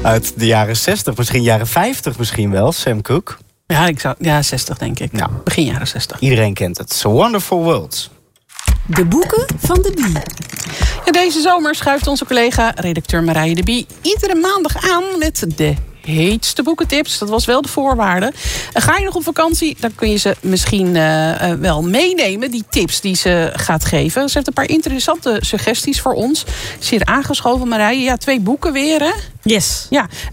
Uit de jaren 60, misschien jaren 50 misschien wel, Sam Cooke. Ja, 60 denk ik. Nou, begin jaren 60. Iedereen kent het. It's a Wonderful World. De boeken van de Bie. Ja, deze zomer schuift onze collega, redacteur Marije de Bie, iedere maandag aan met de heetste boekentips. Dat was wel de voorwaarde. Ga je nog op vakantie, dan kun je ze misschien wel meenemen, die tips die ze gaat geven. Ze heeft een paar interessante suggesties voor ons. Is hier aangeschoven, Marije. Ja, 2 boeken weer, hè? Yes.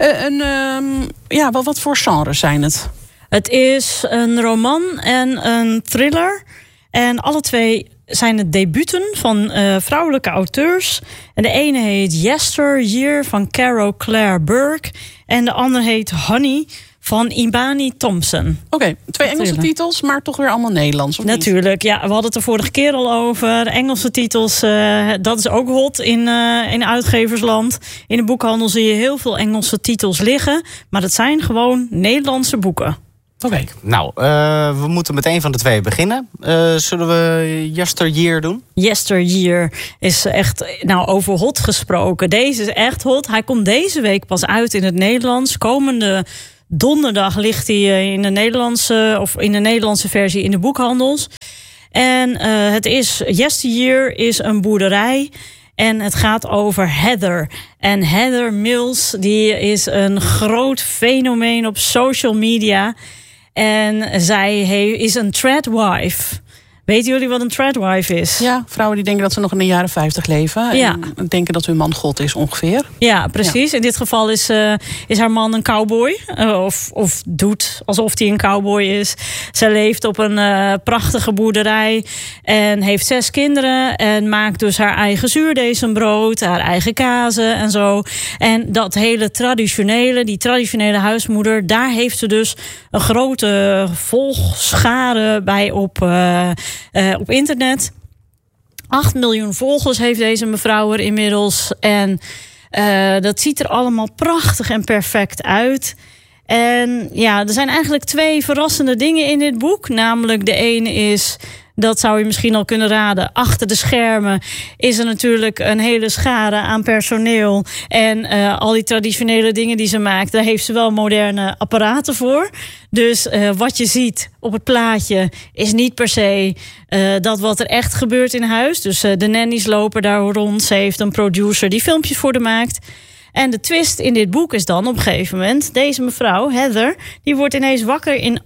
Ja, wat voor genres zijn het? Het is een roman en een thriller. En alle 2 zijn het debuten van vrouwelijke auteurs. En de ene heet Yesteryear van Carol Claire Burke. En de andere heet Honey van Imani Thompson. Oké, 2 Engelse titels, maar toch weer allemaal Nederlands, of niet? Natuurlijk, ja. We hadden het er vorige keer al over. Engelse titels, dat is ook hot in uitgeversland. In de boekhandel zie je heel veel Engelse titels liggen. Maar dat zijn gewoon Nederlandse boeken. Oké. Nou, we moeten met een van de 2 beginnen. Zullen we Yesteryear doen? Yesteryear is echt, over hot gesproken. Deze is echt hot. Hij komt deze week pas uit in het Nederlands. Komende donderdag ligt hij in de Nederlandse versie in de boekhandels. En Yesteryear is een boerderij. En het gaat over Heather. En Heather Mills, die is een groot fenomeen op social media. En zij is een tradwife. Weten jullie wat een tradwife is? Ja, vrouwen die denken dat ze nog in de jaren 50 leven. Ja. En denken dat hun man God is ongeveer. Ja, precies. Ja. In dit geval is haar man een cowboy. Of doet alsof hij een cowboy is. Zij leeft op een prachtige boerderij. En heeft 6 kinderen. En maakt dus haar eigen zuurdesembrood. Haar eigen kazen en zo. En dat hele die traditionele huismoeder. Daar heeft ze dus een grote volgschare bij op internet. 8 miljoen volgers heeft deze mevrouw er inmiddels. En dat ziet er allemaal prachtig en perfect uit. En ja, er zijn eigenlijk 2 verrassende dingen in dit boek. Namelijk de ene is, dat zou je misschien al kunnen raden, achter de schermen is er natuurlijk een hele schare aan personeel. En al die traditionele dingen die ze maakt, daar heeft ze wel moderne apparaten voor. Dus wat je ziet op het plaatje is niet per se dat wat er echt gebeurt in huis. Dus de nannies lopen daar rond. Ze heeft een producer die filmpjes voor haar maakt. En de twist in dit boek is dan op een gegeven moment, deze mevrouw, Heather, die wordt ineens wakker in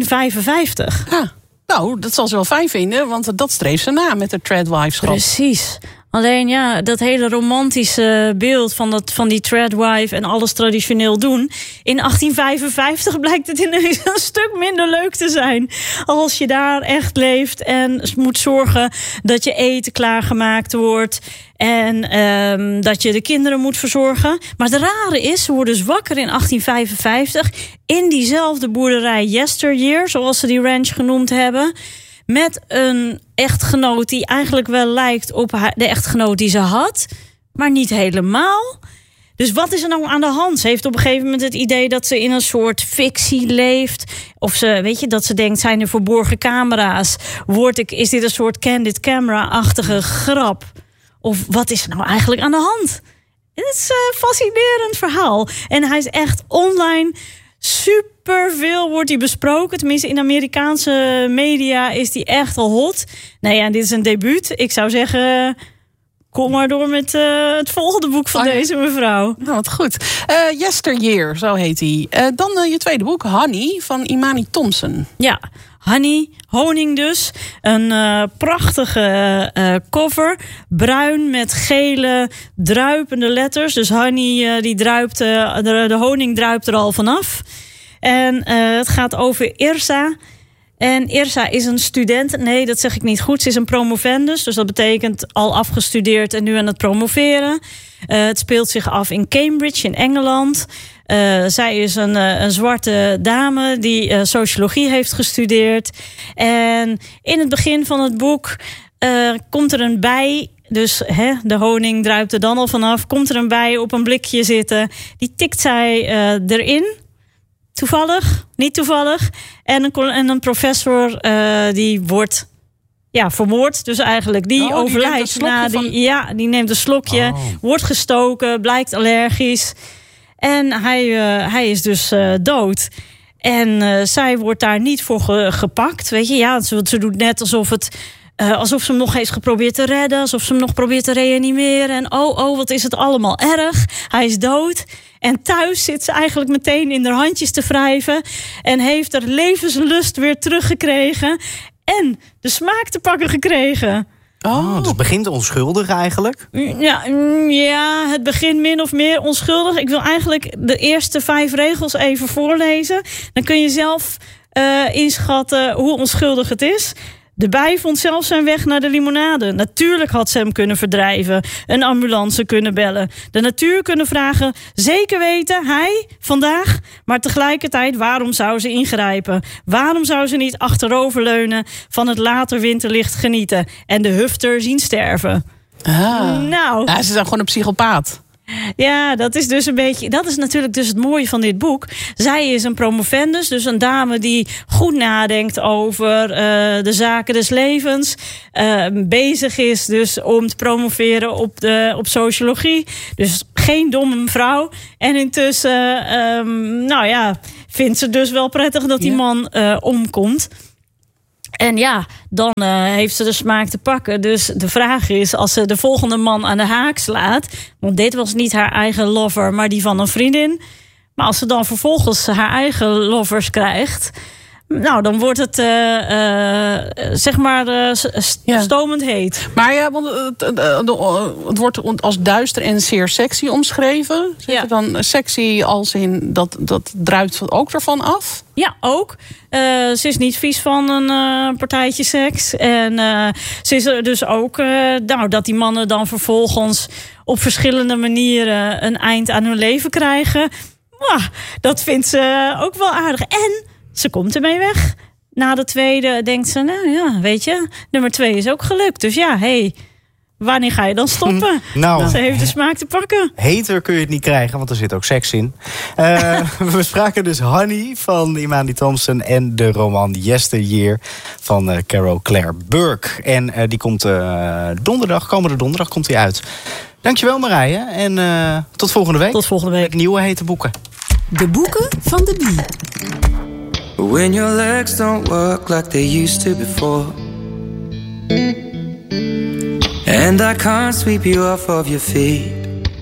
1855. Ja. Nou, dat zal ze wel fijn vinden, want dat streeft ze na met de tradwife-schap. Precies. Alleen ja, dat hele romantische beeld van die tradwife en alles traditioneel doen. In 1855 blijkt het ineens een stuk minder leuk te zijn. Als je daar echt leeft en moet zorgen dat je eten klaargemaakt wordt. En dat je de kinderen moet verzorgen. Maar het rare is, ze worden dus wakker in 1855 in diezelfde boerderij Yesteryear, zoals ze die ranch genoemd hebben. Met een echtgenoot die eigenlijk wel lijkt op de echtgenoot die ze had. Maar niet helemaal. Dus wat is er nou aan de hand? Ze heeft op een gegeven moment het idee dat ze in een soort fictie leeft. Of dat ze denkt, zijn er verborgen camera's? Is dit een soort candid camera-achtige grap? Of wat is er nou eigenlijk aan de hand? Het is een fascinerend verhaal. En hij is echt online superveel wordt hij besproken. Tenminste, in Amerikaanse media is hij echt al hot. Nou ja, dit is een debuut. Ik zou zeggen, kom maar door met het volgende boek van deze mevrouw. Nou, wat goed. Yesteryear, zo heet hij. Dan je tweede boek, Honey, van Imani Thompson. Ja, Honey, honing dus. Een prachtige cover. Bruin met gele druipende letters. Dus honey, die druipt, de honing druipt er al vanaf. En het gaat over Irsa. En Irsa is een student. Nee, dat zeg ik niet goed. Ze is een promovendus. Dus dat betekent al afgestudeerd en nu aan het promoveren. Het speelt zich af in Cambridge in Engeland. Zij is een zwarte dame die sociologie heeft gestudeerd. En in het begin van het boek komt er een bij. Dus de honing druipt er dan al vanaf. Komt er een bij op een blikje zitten. Die tikt zij erin. Toevallig, niet toevallig. En een professor die wordt vermoord. Dus eigenlijk die overlijdt. Die neemt een slokje die neemt een slokje. Wordt gestoken, blijkt allergisch. En hij is dus dood. En zij wordt daar niet voor gepakt. Weet je, ja, ze doet net alsof ze hem nog heeft geprobeerd te redden. Alsof ze hem nog probeert te reanimeren. En wat is het allemaal erg. Hij is dood. En thuis zit ze eigenlijk meteen in haar handjes te wrijven. En heeft haar levenslust weer teruggekregen. En de smaak te pakken gekregen. Dus het begint onschuldig eigenlijk? Ja, het begint min of meer onschuldig. Ik wil eigenlijk de eerste 5 regels even voorlezen. Dan kun je zelf inschatten hoe onschuldig het is. De bij vond zelf zijn weg naar de limonade. Natuurlijk had ze hem kunnen verdrijven. Een ambulance kunnen bellen. De natuur kunnen vragen. Zeker weten, hij, vandaag. Maar tegelijkertijd, waarom zou ze ingrijpen? Waarom zou ze niet achteroverleunen, van het later winterlicht genieten en de hufter zien sterven? Nou, ze zijn gewoon een psychopaat. Ja, dat is dus een beetje. Dat is natuurlijk dus het mooie van dit boek. Zij is een promovendus, dus een dame die goed nadenkt over de zaken des levens. Bezig is dus om te promoveren op sociologie. Dus geen domme mevrouw. En intussen, vindt ze dus wel prettig dat die man omkomt. En ja, dan heeft ze de smaak te pakken. Dus de vraag is, als ze de volgende man aan de haak slaat, want dit was niet haar eigen lover, maar die van een vriendin. Maar als ze dan vervolgens haar eigen lovers krijgt, nou, dan wordt het stomend heet. Maar ja, want het wordt als duister en zeer sexy omschreven. Zit er dan sexy als in dat druipt ook ervan af? Ja, ook. Ze is niet vies van een partijtje seks. En ze is er dus ook dat die mannen dan vervolgens op verschillende manieren een eind aan hun leven krijgen. Dat vindt ze ook wel aardig. En ze komt ermee weg. Na de tweede denkt ze, nou ja, weet je, nummer 2 is ook gelukt. Dus ja, wanneer ga je dan stoppen? Ze heeft de smaak te pakken. Heter kun je het niet krijgen, want er zit ook seks in. We spraken dus Honey van Imani Thompson en de roman Yesteryear van Carol Claire Burke. En die komt komende donderdag komt die uit. Dankjewel Marije en tot volgende week. Tot volgende week. Met nieuwe hete boeken. De boeken van de Bie. When your legs don't work like they used to before, and I can't sweep you off of your feet,